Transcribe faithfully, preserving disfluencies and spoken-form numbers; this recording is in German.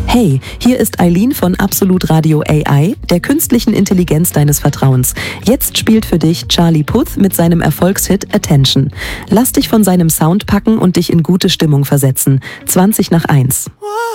Hey, hier ist Eileen von Absolut Radio A I, der künstlichen Intelligenz deines Vertrauens. Jetzt spielt für dich Charlie Puth mit seinem Erfolgshit Attention. Lass dich von seinem Sound packen und dich in gute Stimmung versetzen. zwanzig nach eins.